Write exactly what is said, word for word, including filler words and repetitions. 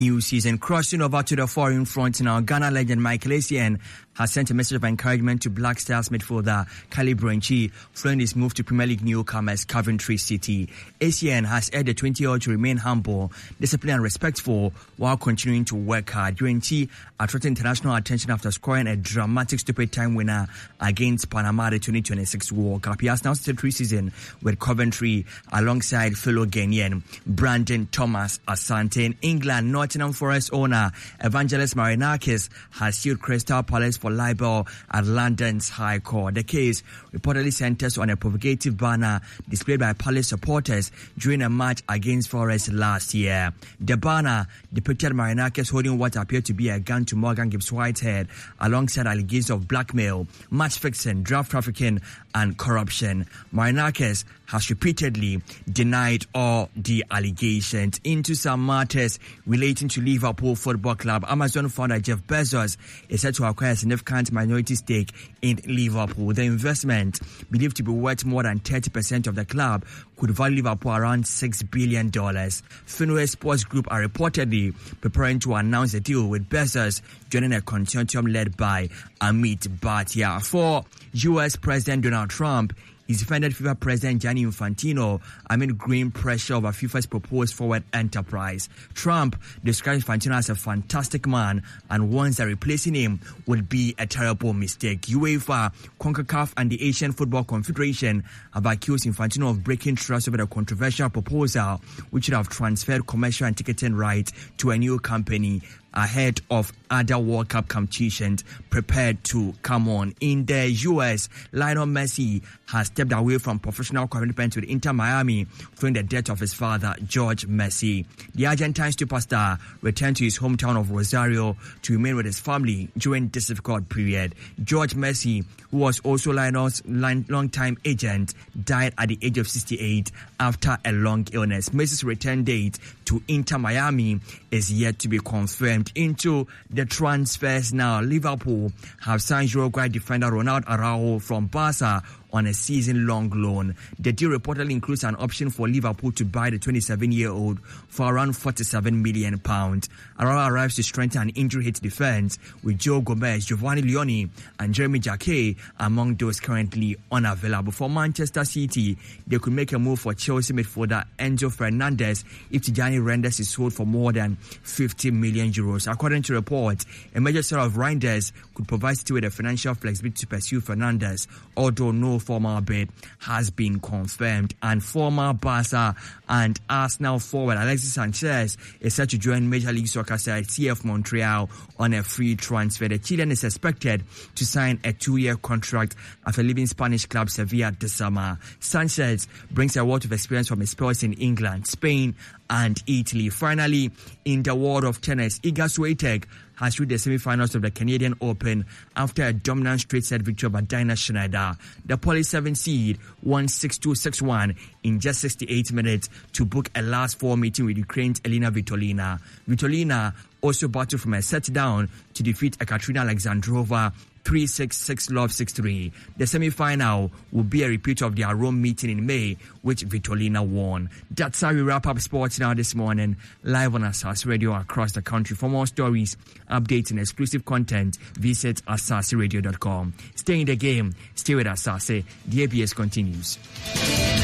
New season. Crossing over to the foreign front now, Ghana legend Michael Essien has sent a message of encouragement to Black Stars midfielder Kali Brenchi following his move to Premier League newcomers Coventry City. Essien has urged the twenty-year-old to remain humble, disciplined and respectful while continuing to work hard. Brenchi attracted international attention after scoring a dramatic stupid time winner against Panama at the twenty twenty-six World Cup. He has now started pre-season with Coventry alongside fellow Ghanaian Brandon Thomas Asante. In England, Nottingham Forest owner Evangelos Marinakis has sued Crystal Palace for libel at London's High Court. The case reportedly centers on a provocative banner displayed by Palace supporters during a match against Forest last year. The banner depicted Marinakis holding what appeared to be a gun to Morgan Gibbs Whitehead alongside allegations of blackmail, match fixing, draft trafficking and corruption. Marinakis has repeatedly denied all the allegations. Into some matters relating to Liverpool Football Club, Amazon founder Jeff Bezos is set to acquire a significant minority stake in Liverpool. The investment, believed to be worth more than thirty percent of the club, could value Liverpool around six billion dollars. Fenway Sports Group are reportedly preparing to announce a deal with Bezos, joining a consortium led by Amit Bhatia. For U S President Donald Trump, he defended FIFA President Gianni Infantino amid growing pressure over FIFA's proposed forward enterprise. Trump described Infantino as a fantastic man and warns that replacing him would be a terrible mistake. UEFA, CONCACAF and the Asian Football Confederation have accused Infantino of breaking trust over the controversial proposal, which would have transferred commercial and ticketing rights to a new company ahead of other World Cup competitions prepared to come on. In the U S, Lionel Messi has stepped away from professional commitment with Inter Miami following the death of his father, George Messi. The Argentine superstar returned to his hometown of Rosario to remain with his family during this difficult period. George Messi, who was also Lionel's long-time agent, died at the age of sixty-eight after a long illness. Messi's return date to Inter Miami is yet to be confirmed. Into the transfers now, Liverpool have signed Uruguay defender Ronald Araujo from Barca on a season-long loan. The deal reportedly includes an option for Liverpool to buy the twenty-seven-year-old for around forty-seven million pounds. Araujo arrives to strengthen an injury-hit defense with Joe Gomez, Giovanni Leone and Jeremy Jacquet among those currently unavailable. For Manchester City, they could make a move for Chelsea midfielder Enzo Fernandez if Tijani Reinders is sold for more than fifty million euros. According to reports, a major sale of Reinders could provide City with the financial flexibility to pursue Fernandez, although no formal bid has been confirmed. And former Barca and Arsenal forward Alexis Sanchez is set to join Major League Soccer side C F Montreal on a free transfer. The Chilean is expected to sign a two-year contract after leaving Spanish club Sevilla this summer. Sanchez brings a wealth of experience from his spells in England, Spain and Italy. Finally, in the world of tennis, Iga Swiatek has reached the semi-finals of the Canadian Open after a dominant straight-set victory over Dinah Schneider. The Poly seven seed won six two, six one in just sixty-eight minutes to book a last four meeting with Ukraine's Elina Vitolina. Vitolina also battled from a set down to defeat Ekaterina Alexandrova three six, six love, six three. The semi-final will be a repeat of their Rome meeting in May, which Vitolina won. That's how we wrap up sports now this morning, live on Asase Radio across the country. For more stories, updates and exclusive content, visit asase radio dot com. Stay in the game, stay with Asase. The A B S continues.